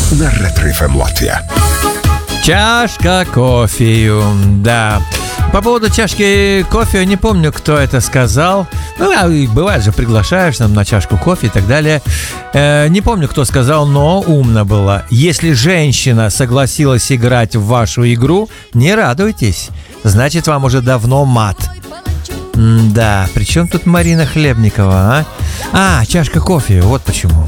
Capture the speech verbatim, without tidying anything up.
на Ретро-эф эм Латвия. Чашка кофе, да. По поводу чашки кофе, не помню, кто это сказал. Ну, а бывает же, приглашаешь нам на чашку кофе и так далее. Э, не помню, кто сказал, но умно было. Если женщина согласилась играть в вашу игру, не радуйтесь. Значит, вам уже давно мат. М-да, при чем тут Марина Хлебникова, а? А, чашка кофе, вот почему.